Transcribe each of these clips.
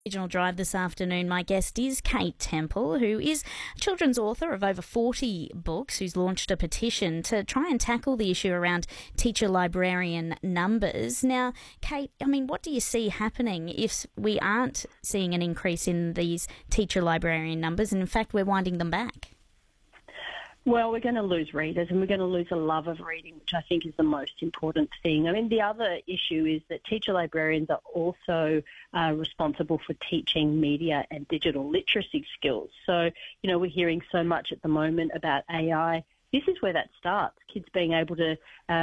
Regional Drive this afternoon. My guest is Kate Temple, who is a children's author of over 40 books, who's launched a petition to try and tackle the issue around teacher librarian numbers. Now, Kate, what do you see happening if we aren't seeing an increase in these teacher librarian numbers, and in fact we're winding them back? Well, we're going to lose readers and we're going to lose a love of reading, which I think is the most important thing. The other issue is that teacher librarians are also responsible for teaching media and digital literacy skills. So, we're hearing so much at the moment about AI. This is where that starts, kids being able to,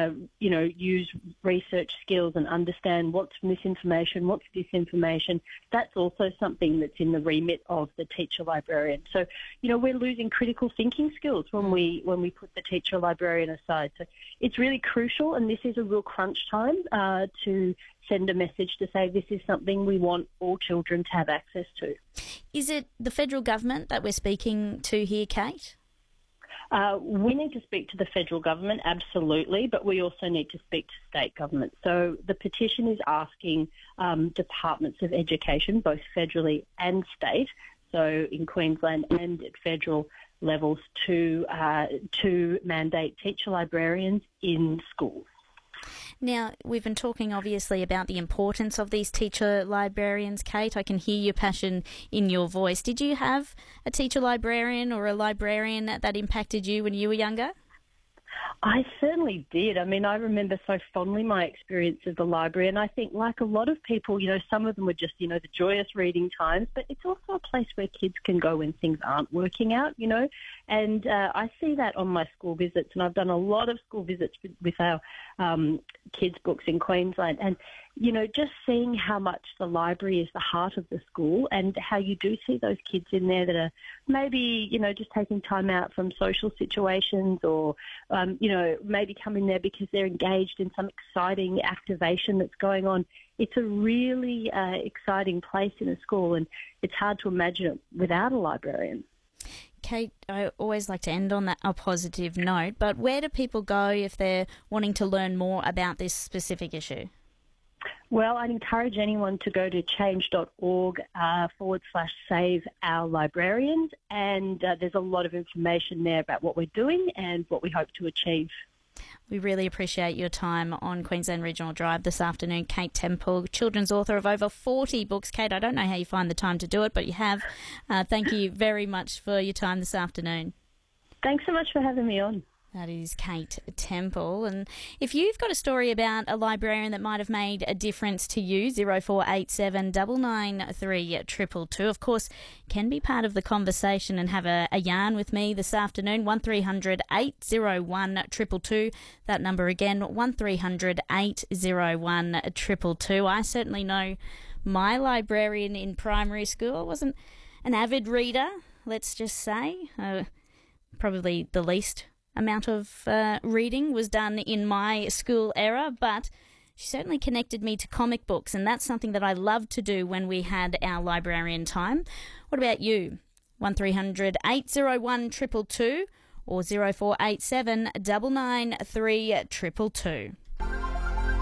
use research skills and understand what's misinformation, what's disinformation. That's also something that's in the remit of the teacher librarian. So, we're losing critical thinking skills when we put the teacher librarian aside. So it's really crucial, and this is a real crunch time to send a message to say this is something we want all children to have access to. Is it the federal government that we're speaking to here, Kate? We need to speak to the federal government, absolutely, but we also need to speak to state governments. So the petition is asking departments of education, both federally and state, so in Queensland and at federal levels, to mandate teacher librarians in schools. Now, we've been talking obviously about the importance of these teacher librarians, Kate. I can hear your passion in your voice. Did you have a teacher librarian or a librarian that impacted you when you were younger? I certainly did. I remember so fondly my experience of the library, and I think like a lot of people, some of them were just, the joyous reading times, but it's also a place where kids can go when things aren't working out, and I see that on my school visits, and I've done a lot of school visits with our kids' books in Queensland, and, just seeing how much the library is the heart of the school and how you do see those kids in there that are maybe, just taking time out from social situations or, maybe coming there because they're engaged in some exciting activation that's going on. It's a really exciting place in a school, and it's hard to imagine it without a librarian. Kate, I always like to end on a positive note, but where do people go if they're wanting to learn more about this specific issue? Well, I'd encourage anyone to go to change.org/save our librarians, and there's a lot of information there about what we're doing and what we hope to achieve. We really appreciate your time on Queensland Regional Drive this afternoon. Kate Temple, children's author of over 40 books. Kate, I don't know how you find the time to do it, but you have. Thank you very much for your time this afternoon. Thanks so much for having me on. That is Kate Temple. And if you've got a story about a librarian that might have made a difference to you, 0487 993 222, of course, can be part of the conversation and have a yarn with me this afternoon. 1300 801 222. That number again, 1300 801 222. I certainly know my librarian in primary school. I wasn't an avid reader, let's just say. Probably the least amount of reading was done in my school era, but she certainly connected me to comic books, and that's something that I loved to do when we had our librarian time. What about you? 1300 801 222 or 0487 993 222.